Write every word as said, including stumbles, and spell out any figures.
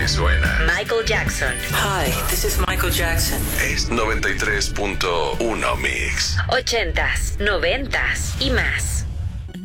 que suena. Michael Jackson. Hi, this is Michael Jackson. Es noventa y tres punto uno Mix. Ochentas, noventas y más.